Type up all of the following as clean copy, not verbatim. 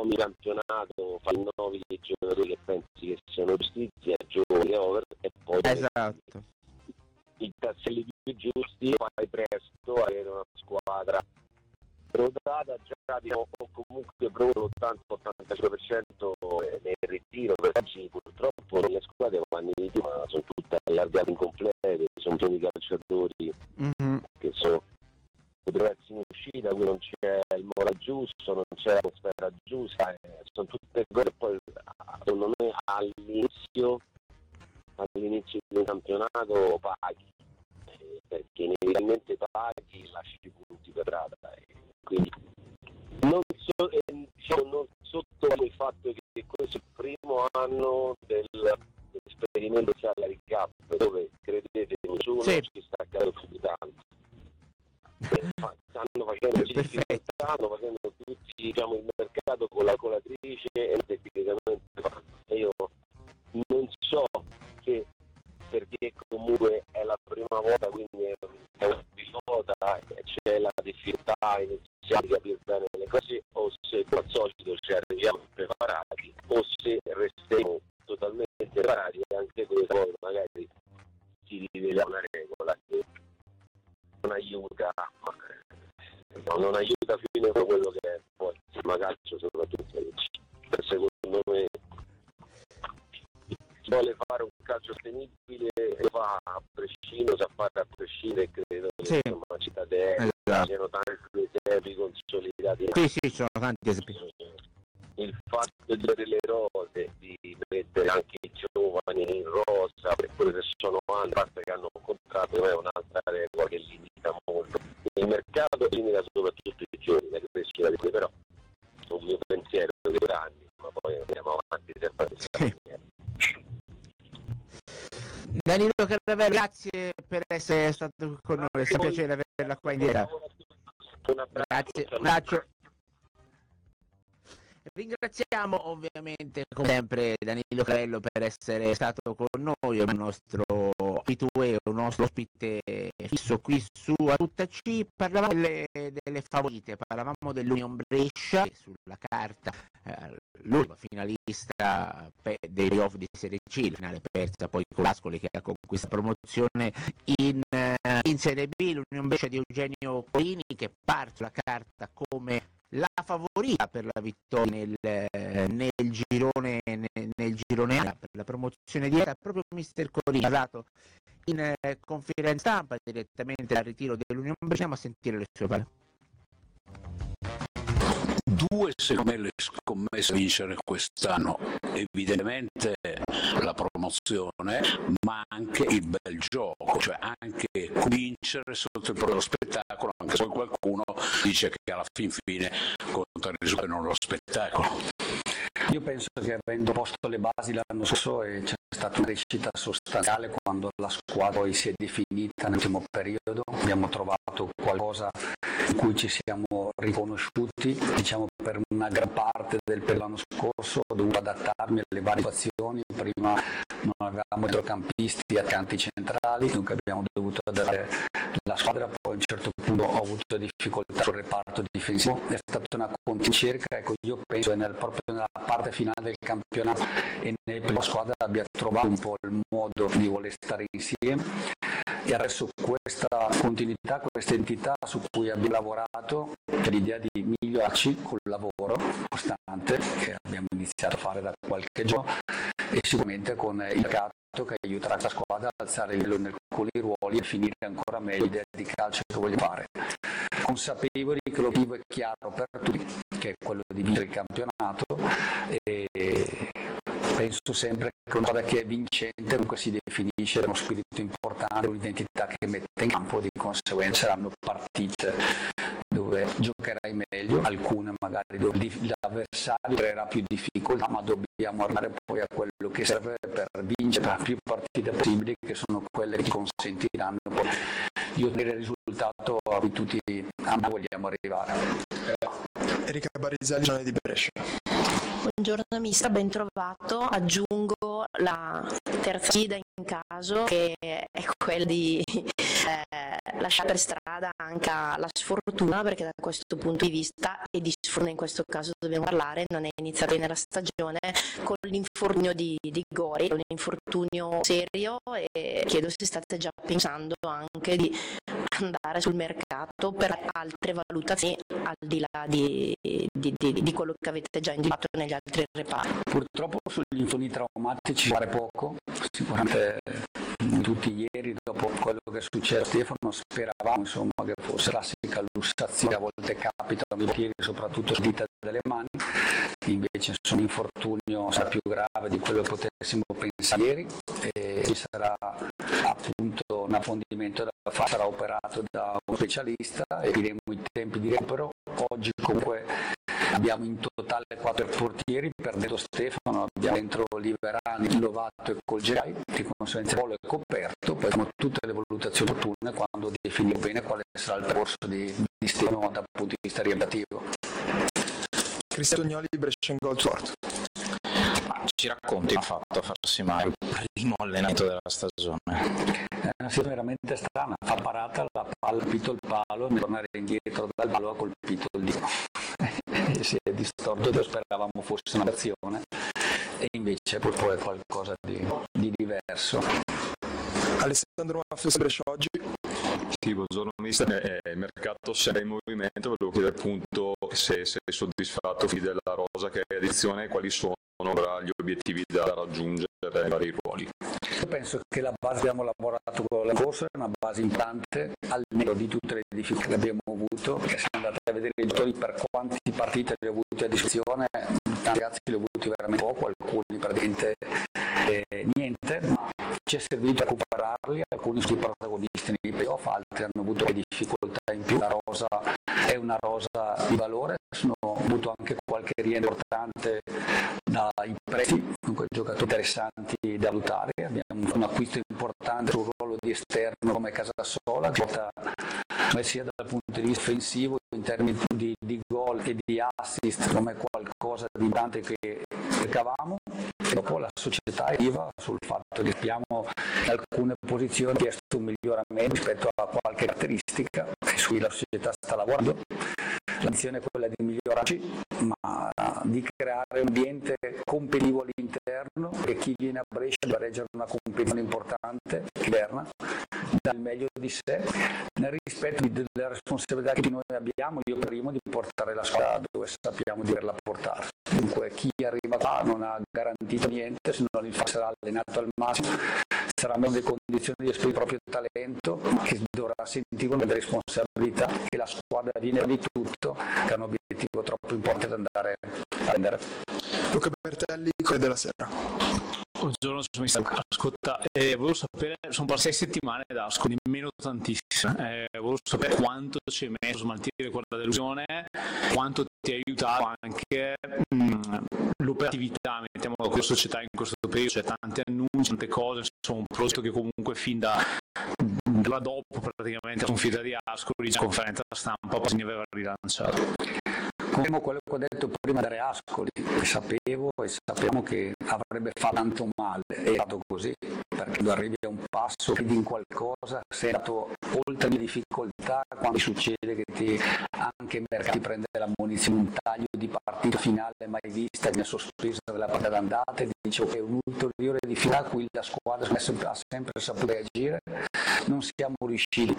nomi campionato, fai 9 giocatori che pensi che siano giustizi, giovani over, e poi esatto, i tasselli più giusti, fai presto a avere una squadra rodata già, diciamo, o comunque proprio l'80-85% nel ritiro, perché oggi purtroppo le squadre vanno in ritiro, ma sono tutte allargate incomplete, sono i calciatori che sono ragazzi in uscita, qui non c'è il moral giusto, non c'è l'atmosfera giusta, sono tutte cose. Poi secondo me all'inizio di un campionato paghi, perché inevitabilmente paghi, lasci i punti per strada, quindi non sottovaluto il fatto che questo è il primo anno dell'esperimento salary cap, dove credete nessuno ci sta accadendo più di tanto. Stanno facendo tutti, diciamo, il mercato con la colatrice e tecnicamente io non so che, perché comunque è la prima volta, quindi è un pilota, c'è la difficoltà iniziale di capire bene le cose, o se al solito ci arriviamo preparati, o se restiamo totalmente preparati, e anche questo poi magari si rivela una regola che non aiuta, non aiuta fino a quello che è poi il calcio, soprattutto secondo me si vuole fare un calcio sostenibile, lo fa a prescindere, lo sa fare a prescindere, credo che insomma cittadini siano tanti esempi consolidati. Sì, sono tanti esempi. Il fatto di avere le rose, di mettere anche i giovani in rosa, pure se sono anni, a parte che hanno un contratto, è un'altra regola che limita molto. Il mercato limita soprattutto i giovani, la crescita di quelli, però un mio pensiero di anni, ma poi andiamo avanti sempre. Danilo Carravello, grazie per essere stato con noi, è un piacere averla qua in diretta. Grazie, un abbraccio. Ringraziamo ovviamente come sempre Danilo Carravello per essere stato con noi, il nostro abitué, un nostro ospite fisso qui su A Tutta C. Parlavamo delle favorite, parlavamo dell'Union Brescia, che sulla carta l'ultima finalista dei playoff di Serie C, la finale persa poi con l'Ascoli che ha conquistato promozione in Serie B, l'Union Brescia di Eugenio Colini che parte sulla carta come la favorita per la vittoria nel girone A, per la promozione diretta. Proprio mister Corini ha parlato in conferenza stampa direttamente dal ritiro dell'Union Brescia. Andiamo a sentire le sue parole. Due secondo me le scommesse a vincere quest'anno, evidentemente la promozione, ma anche il bel gioco, cioè anche vincere sotto il proprio spettacolo, anche se poi qualcuno dice che alla fine conta il risultato e non lo spettacolo. Io penso che avendo posto le basi l'anno scorso c'è stata una crescita sostanziale quando la squadra poi si è definita nell'ultimo periodo, abbiamo trovato qualcosa in cui ci siamo riconosciuti, diciamo per una gran parte del periodo l'anno scorso ho dovuto adattarmi alle varie situazioni, prima non avevamo centrocampisti, attaccanti centrali, dunque abbiamo dovuto adattare la squadra, poi a un certo punto ho avuto difficoltà sul reparto difensivo, è stata una continua ricerca, ecco io penso che proprio nella parte finale del campionato e la squadra abbia trovato un po' il modo di voler stare insieme e adesso questa continuità, questa entità su cui abbiamo lavorato per l'idea di migliorarci col lavoro costante che abbiamo iniziato a fare da qualche giorno e sicuramente con il mercato che aiuterà la squadra ad alzare il livello in alcuni ruoli e finire ancora meglio l'idea di calcio che voglio fare. Consapevoli che l'obiettivo è chiaro per tutti, che è quello di vincere il campionato e penso sempre che una squadra che è vincente comunque si definisce da uno spirito importante, un'identità che mette in campo, di conseguenza saranno partite dove giocherai meglio, alcune magari dove l'avversario creerà più difficoltà, ma dobbiamo arrivare poi a quello che serve per vincere più partite possibili, che sono quelle che ti consentiranno poi di ottenere il risultato a cui tutti vogliamo arrivare. Erika Barisali, Giornale di Brescia. Buongiorno mister, ben trovato. Aggiungo la terza sfida in caso, che è quella di lasciare per strada anche la sfortuna, perché da questo punto di vista, e di sfortuna in questo caso dobbiamo parlare, non è iniziata bene la stagione con l'infortunio di Gori, un infortunio serio, e chiedo se state già pensando anche di andare sul mercato per altre valutazioni al di là di quello che avete già indicato negli altri reparti. Purtroppo sugli infortuni traumatici fare poco, sicuramente tutti ieri dopo quello che è successo a Stefano speravamo insomma che fosse classica lussazione, a volte capitano i portieri soprattutto sulle dita delle mani, invece insomma l'infortunio sarà più grave di quello che potessimo pensare ieri e ci sarà appunto un approfondimento da fare, sarà operato da un specialista e diremo i tempi di recupero. Oggi comunque abbiamo in totale 4 portieri, perdendo Stefano abbiamo dentro Liverani, Lovato e Colgerai, di conseguenza il ruolo è coperto, poi abbiamo tutte le valutazioni opportune quando definiremo bene quale sarà il percorso di Stefano dal punto di vista riabilitativo. Cristiano Tognoli, Brescia in Gold Sport. Ci racconti come ha fatto a farsi male il primo allenamento della stagione? È una situazione veramente strana, fa parata, la palla ha colpito il palo, nel tornare indietro dal palo ha colpito il dito e si è distorto, speravamo fosse una reazione e invece purtroppo è qualcosa di diverso. Alessandro Maffio, Brescia oggi. Sì, buongiorno mister, il mercato sempre in movimento, volevo chiedere appunto se sei soddisfatto della rosa che è edizione e quali sono gli obiettivi da raggiungere nei vari ruoli. Io penso che la base che abbiamo lavorato con la corsa è una base importante, al netto di tutte le difficoltà che abbiamo avuto, perché se andate a vedere i giocatori per quanti partite li ho avuti a disposizione, tanti ragazzi li ho avuti veramente poco, alcuni praticamente niente, ma ci è servito a recuperarli, alcuni sono i protagonisti nei playoff, altri hanno avuto le difficoltà in più, la rosa è una rosa di valore, ho avuto anche qualche rientro importante dai prestiti, comunque giocatori interessanti da valutare, abbiamo un acquisto importante sul ruolo di esterno come Casasola, che porta sia dal punto di vista offensivo in termini di gol e di assist come qualcosa di importante che cercavamo, e dopo la società arriva sul fatto che abbiamo in alcune posizioni chiesto un miglioramento rispetto a qualche caratteristica e su cui la società sta lavorando. La missione è quella di migliorarci, ma di creare un ambiente competitivo all'interno e chi viene a Brescia deve reggere una competizione importante, esterna, dà il meglio di sé, nel rispetto delle responsabilità che noi abbiamo, io primo, di portare la squadra dove sappiamo di averla portata. Dunque chi arriva qua non ha garantito niente, se non il sarà allenato al massimo, sarà messo nelle condizioni di esprimere il proprio talento, che dovrà sentire una responsabilità che la squadra viene di tutto, che è un obiettivo troppo importante da andare a prendere. Luca Bertelli, Corriere della Sera. Buongiorno, sono mister Ascolta, volevo sapere, sono passate 6 settimane da Ascoli, nemmeno tantissime, volevo sapere quanto ci hai messo a smaltire quella delusione, quanto ti ha aiutato anche l'operatività, mettiamolo con la società in questo periodo, c'è tanti annunci, tante cose, insomma un prodotto che comunque fin da dopo praticamente la sconfitta di Ascoli, la conferenza stampa, poi ne aveva rilanciato. Come quello che ho detto prima di Ascoli, sapevo e sappiamo che avrebbe fatto tanto male, è stato così, perché quando arrivi a un passo, credi in qualcosa, sei andato oltre le difficoltà, quando succede che anche Mercati prende la munizione, un taglio di partita finale mai vista, mi ha sospeso della partita d'andata e dicevo che è un'ulteriore difficoltà a cui la squadra ha sempre saputo reagire, non siamo riusciti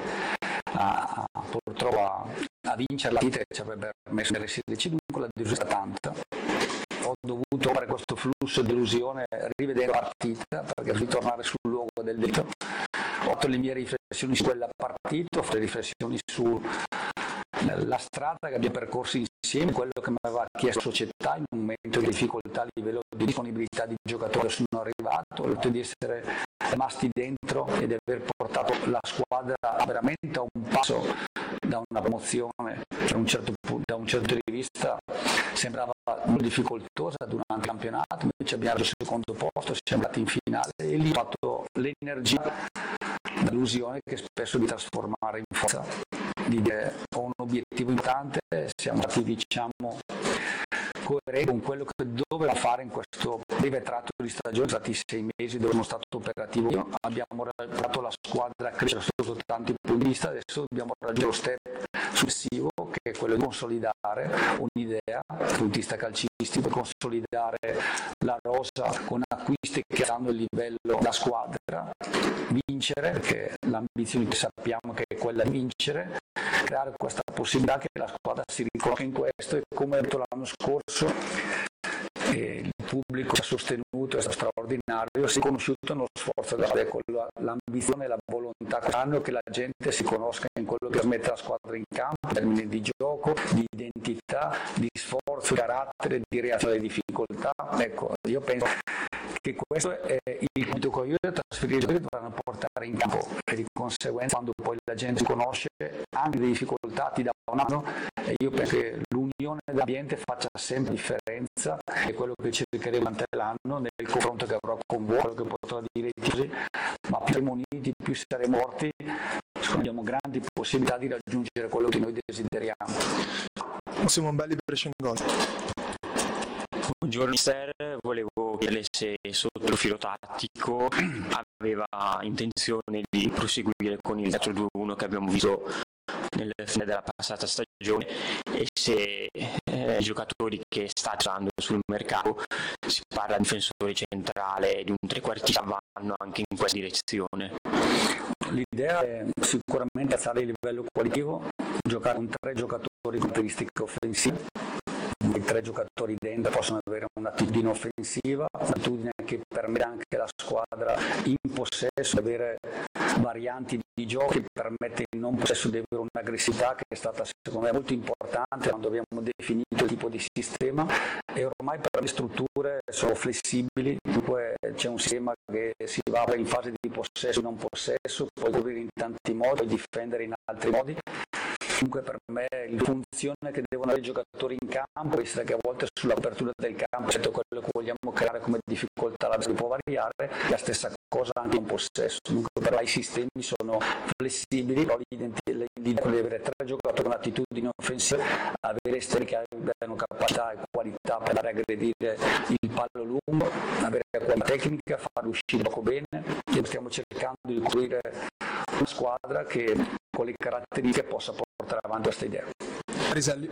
purtroppo a vincere la partita che ci avrebbe messo nelle 16, dunque la delusione è stata tanta. Ho dovuto fare questo flusso di delusione, rivedere la partita perché ritornare sul luogo del delitto. Ho fatto le mie riflessioni su quella partita, ho fatto le riflessioni sulla strada che abbiamo percorso insieme, quello che mi aveva chiesto la società in un momento di difficoltà a livello di disponibilità di giocatori. Sono arrivato, ho detto di essere rimasti dentro e di aver portato la squadra veramente a un passo da una promozione da un certo punto di vista sembrava molto difficoltosa durante il campionato, invece abbiamo preso il secondo posto, siamo andati in finale e lì ho fatto l'energia, l'illusione che spesso di trasformare in forza, di dire ho un obiettivo importante, siamo stati coerente con quello che doveva fare in questo breve tratto di stagione, stati 6 mesi dove sono stato operativo. Abbiamo portato la squadra a crescere sotto tanti punti di vista, adesso dobbiamo raggiungere lo step successivo, che è quello di consolidare un'idea dal punto di vista calcistico, consolidare la rosa con acquisti che hanno il livello della squadra, vincere, perché l'ambizione sappiamo che è quella di vincere, creare questa possibilità che la squadra si riconosca in questo, e come ho detto l'anno scorso il pubblico ci ha sostenuto, è stato straordinario, si è conosciuto nello sforzo della squadra, l'ambizione e la volontà quest'anno che la gente si conosca in quello che trasmette la squadra in campo, in termini di gioco, di identità, di sforzo, di carattere, di reazione alle difficoltà. Ecco, io penso che questo è il compito che io trasferire che dovranno portare in campo, e di conseguenza quando poi la gente si conosce anche le difficoltà ti dà un anno, e io penso che l'unione dell'ambiente faccia sempre differenza, e quello che cercheremo durante l'anno nel confronto che avrò con voi, quello che potrò dire così, ma più saremo uniti, più saremo forti, abbiamo grandi possibilità di raggiungere quello che noi desideriamo. Massimo Belli, Brescia Gol. Buongiorno mister, volevo chiederle se sotto il profilo tattico aveva intenzione di proseguire con il 4-2-1 che abbiamo visto nel fine della passata stagione, e se i giocatori che sta usando sul mercato, si parla di difensore centrale, di un trequartista, vanno anche in questa direzione. L'idea è sicuramente alzare il livello qualitativo, giocare con 3 giocatori con caratteristiche offensive. I 3 giocatori dentro possono avere un'attitudine offensiva, un'attitudine che permette anche alla squadra in possesso di avere varianti di gioco, che permette in non possesso di avere un'aggressività che è stata secondo me molto importante quando abbiamo definito il tipo di sistema, e ormai per le strutture sono flessibili, dunque c'è un sistema che si va in fase di possesso, non possesso, puoi coprire in tanti modi, puoi difendere in altri modi. Comunque per me la funzione che devono avere i giocatori in campo, visto che a volte sulla copertura del campo, certo quello che vogliamo creare come difficoltà la può variare, la stessa cosa anche in possesso. Dunque però i sistemi sono flessibili, però l'idea di avere 3 giocatori con attitudini offensive, avere esterni che abbiano capacità e qualità per andare a aggredire il pallo lungo, avere qualità tecnica, far uscire poco bene, e stiamo cercando di costruire una squadra che con le caratteristiche possa portare avanti questa idea. Riselli.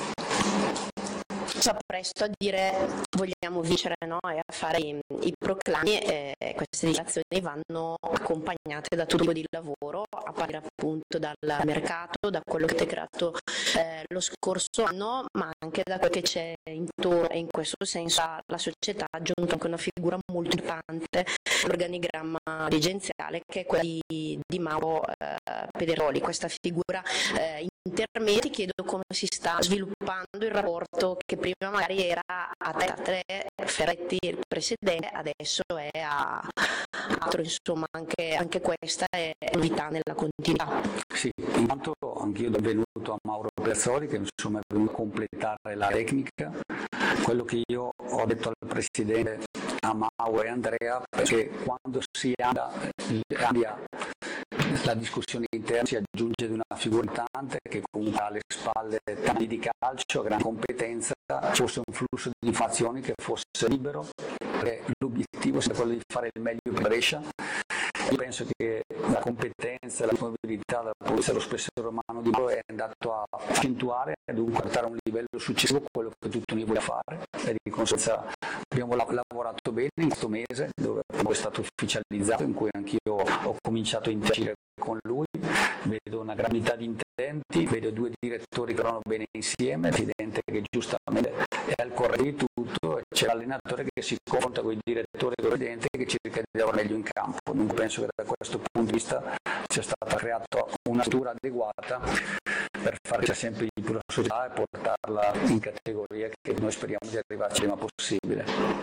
Sta presto a dire vogliamo vincere, no? E a fare i proclami, queste dichiarazioni vanno accompagnate da tutto tipo di lavoro, a partire appunto dal mercato, da quello che è creato lo scorso anno, ma anche da quello che c'è intorno, e in questo senso la società ha aggiunto anche una figura molto importante l'organigramma dirigenziale, che è quella di Mauro Pederoli. Questa figura intermedia, ti chiedo come si sta sviluppando il rapporto che prima magari era a te, Ferretti il presidente, adesso è a altro, insomma anche questa è novità nella continuità. Sì, intanto anch'io do benvenuto a Mauro Pederoli, che insomma è venuto a completare la tecnica. Quello che io ho detto al presidente, a Mauro e Andrea, perché quando si cambia la discussione interna, si aggiunge di una figura importante che comunque ha alle spalle tanti di calcio, grande competenza, fosse un flusso di informazioni che fosse libero, perché l'obiettivo sia quello di fare il meglio per Brescia. Io penso che la competenza e la disponibilità dal punto di vista dello spessore umano di Mauro è andato a accentuare e dunque portare a un livello successivo quello che tutti noi vogliamo fare, e di conseguenza abbiamo lavorato bene in questo mese, dove è stato ufficializzato, in cui anch'io ho cominciato a interagire con lui. Vedo una grandità di intenti, vedo 2 direttori che vanno bene insieme, è evidente che giustamente è al corrente di tutto, e c'è l'allenatore che si confronta con i direttori del presidente che cerca di lavorare meglio in campo. Dunque penso che da questo punto di vista sia stata creata una struttura adeguata per far crescere sempre di più la società e portarla in categoria che noi speriamo di arrivarci il prima possibile.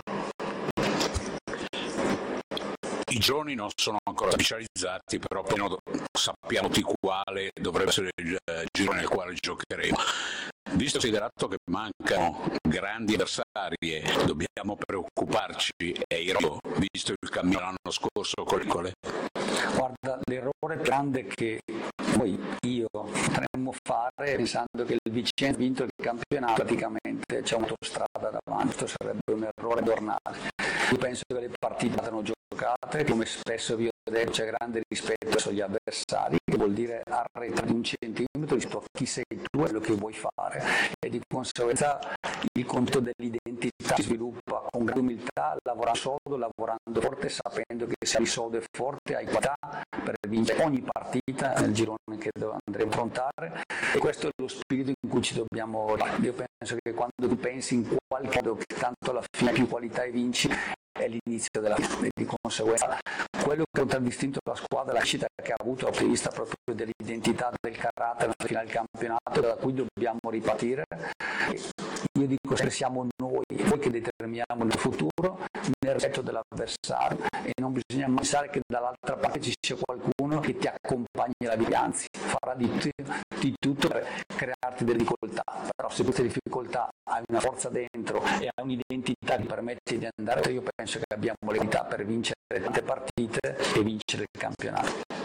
I giorni non sono ancora ufficializzati, però sappiamo di quale dovrebbe essere il giro nel quale giocheremo. Visto considerato che mancano grandi avversari e dobbiamo preoccuparci, e visto il cammino l'anno scorso con le Guarda, l'errore più grande che io potremmo fare pensando che il Vicenza ha vinto il campionato, praticamente c'è un'autostrada davanti, questo sarebbe un errore giornale. Io penso che le partite vadano giocate, come spesso vi ho detto c'è grande rispetto verso gli avversari, che vuol dire arretrare di un centimetro rispetto a chi sei tu e quello che vuoi fare, e di conseguenza il concetto dell'identità si sviluppa con grande umiltà, lavorando sodo, lavorando forte, sapendo che sei sodo e forte, hai qualità per vincere ogni partita nel girone che andremo a affrontare, e questo è lo spirito in cui ci dobbiamo. Io penso che quando tu pensi in qualche modo che tanto alla fine più qualità e vinci, è l'inizio della fine, e di conseguenza quello che ha contraddistinto la squadra, la crescita che ha avuto dal punto di vista proprio dell'identità, del carattere alla fine del campionato, da cui dobbiamo ripartire. Io dico sempre siamo noi che determiniamo il futuro nel rispetto dell'avversario, e non bisogna pensare che dall'altra parte ci sia qualcuno che ti accompagni alla vita, anzi farà di tutto per crearti delle difficoltà, però se queste difficoltà hai una forza dentro e hai un'identità che ti permette di andare, io penso che abbiamo l'abilità per vincere tante partite e vincere il campionato.